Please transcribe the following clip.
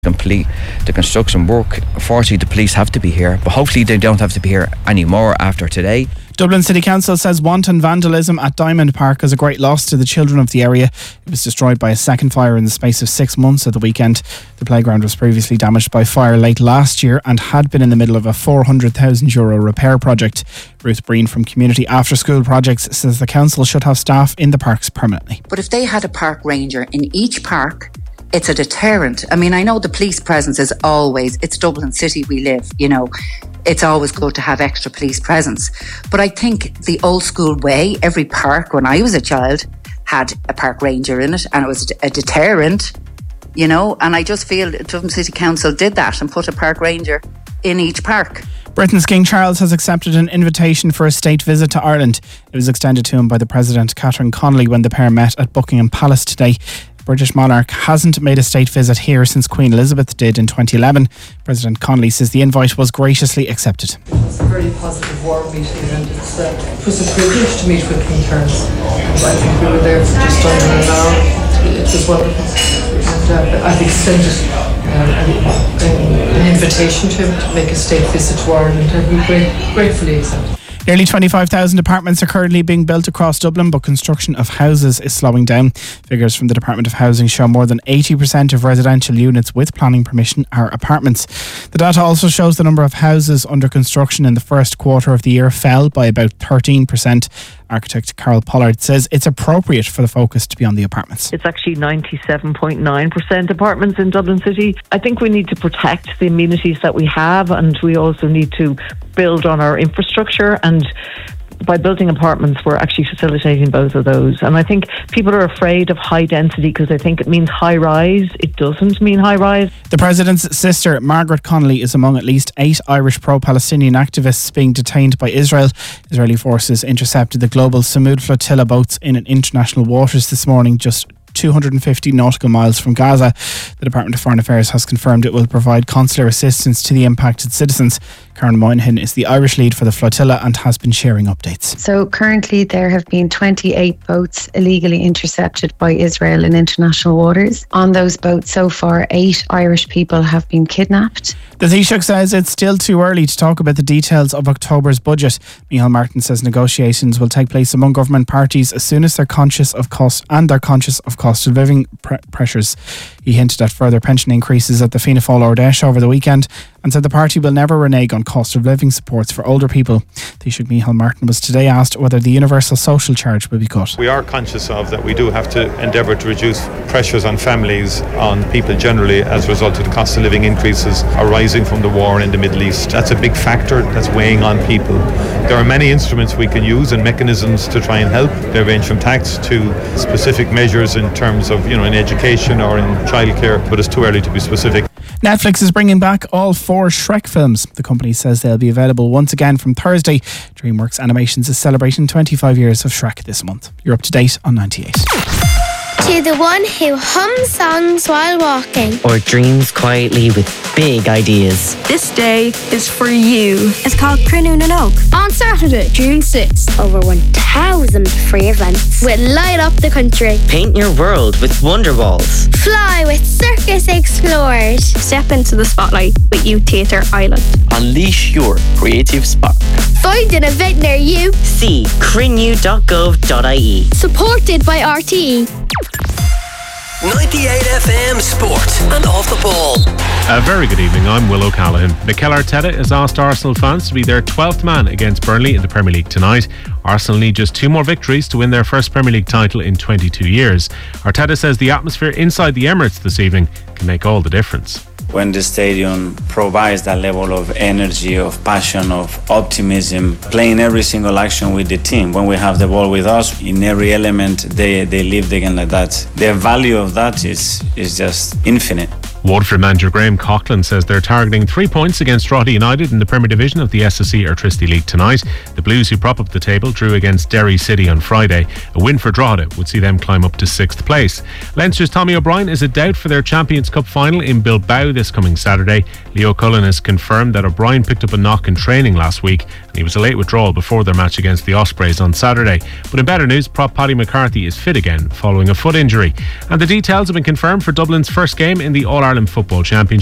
complete the construction work. Unfortunately, the police have to be here, but hopefully they don't have to be here anymore after today. Dublin City Council says wanton vandalism at Diamond Park is a great loss to the children of the area. It was destroyed by a second fire in the space of 6 months at the weekend. The playground was previously damaged by fire late last year and had been in the middle of a €400,000 repair project. Ruth Breen from Community After School Projects says the council should have staff in the parks permanently. But if they had a park ranger in each park, it's a deterrent. I mean, I know the police presence is always, it's Dublin City we live, you know, it's always good to have extra police presence. But I think the old school way, every park when I was a child had a park ranger in it and it was a deterrent, you know, and I just feel Dublin City Council did that and put a park ranger in each park. Britain's King Charles has accepted an invitation for a state visit to Ireland. It was extended to him by the President, Catherine Connolly, when the pair met at Buckingham Palace today. British monarch hasn't made a state visit here since Queen Elizabeth did in 2011. President Connolly says the invite was graciously accepted. It's a very positive, warm meeting, and it was a privilege to meet with King Charles. I think we were there for just under an hour. It was wonderful. And I've extended an invitation to him to make a state visit to Ireland, and we gratefully accepted. Nearly 25,000 apartments are currently being built across Dublin, but construction of houses is slowing down. Figures from the Department of Housing show more than 80% of residential units with planning permission are apartments. The data also shows the number of houses under construction in the first quarter of the year fell by about 13%. Architect Carol Pollard says it's appropriate for the focus to be on the apartments. It's actually 97.9% apartments in Dublin City. I think we need to protect the amenities that we have, and we also need to build on our infrastructure, and by building apartments we're actually facilitating both of those. And I think people are afraid of high density because they think it means high rise. It doesn't mean high rise. The President's sister, Margaret Connolly, is among at least 8 Irish pro-Palestinian activists being detained by Israel. Israeli forces intercepted the global Samud flotilla boats in international waters this morning, just 250 nautical miles from Gaza. The Department of Foreign Affairs has confirmed it will provide consular assistance to the impacted citizens. Karen Moynihan is the Irish lead for the flotilla and has been sharing updates. So currently there have been 28 boats illegally intercepted by Israel in international waters. On those boats so far, 8 Irish people have been kidnapped. The Taoiseach says it's still too early to talk about the details of October's budget. Micheál Martin says negotiations will take place among government parties as soon as they're conscious of cost of living pressures. He hinted at further pension increases at the Fianna Fáil Ard Fheis over the weekend and said the party will never renege on cost of living supports for older people. Taoiseach Micheál Martin was today asked whether the universal social charge will be cut. We are conscious of that we do have to endeavour to reduce pressures on families, on people generally, as a result of the cost of living increases arising from the war in the Middle East. That's a big factor that's weighing on people. There are many instruments we can use and mechanisms to try and help. They range from tax to specific measures in terms of, in education or in childcare, but it's too early to be specific. Netflix is bringing back all 4 Shrek films. The company says they'll be available once again from Thursday. DreamWorks Animations is celebrating 25 years of Shrek this month. You're up to date on 98. To the one who hums songs while walking, or dreams quietly with big ideas. This day is for you. It's called Cruinniú na nÓg. On Saturday, June 6th, over 1,000 free events will light up the country. Paint your world with Wonder Walls. Fly with Circus Explorers. Step into the spotlight with Youth Theatre Ireland. Unleash your creative spark. Find an event near you. See cruinniú.gov.ie. Supported by RTE. 98 FM Sport and Off the Ball. A very good evening, I'm Will O'Callaghan. Mikel Arteta has asked Arsenal fans to be their 12th man against Burnley in the Premier League tonight. Arsenal need just 2 more victories to win their first Premier League title in 22 years. Arteta says the atmosphere inside the Emirates this evening can make all the difference. When the stadium provides that level of energy, of passion, of optimism, playing every single action with the team. When we have the ball with us, in every element, they live the game like that. The value of that is just infinite. Waterford manager Graham Coughlin says they're targeting 3 points against Drogheda United in the Premier Division of the SSE Airtricity League tonight. The Blues, who prop up the table, drew against Derry City on Friday. A win for Drogheda would see them climb up to 6th place. Leinster's Tommy O'Brien is a doubt for their Champions Cup final in Bilbao this coming Saturday. Leo Cullen has confirmed that O'Brien picked up a knock in training last week and he was a late withdrawal before their match against the Ospreys on Saturday. But in better news, prop Paddy McCarthy is fit again following a foot injury. And the details have been confirmed for Dublin's first game in the All-Ireland Ireland Football Championship.